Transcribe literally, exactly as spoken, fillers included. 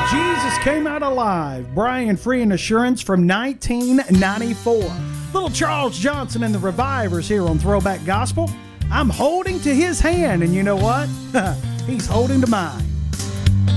Jesus Came Out Alive, Brian Free and Assurance from nineteen ninety-four. Little Charles Johnson and the Revivers here on Throwback Gospel. I'm holding to his hand, and you know what? He's holding to mine.